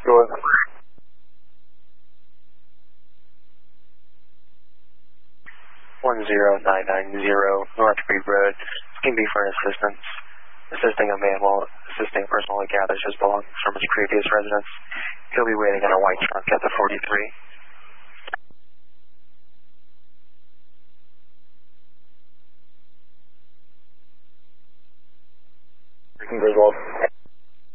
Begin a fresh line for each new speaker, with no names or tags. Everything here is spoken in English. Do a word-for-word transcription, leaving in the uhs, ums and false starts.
Go ahead. one zero nine nine zero North Reed Road. This can be for assistance. Assisting a man while assisting a person while he gathers his belongings from his previous residence. He'll be waiting in a white truck at the forty-three. Griswold.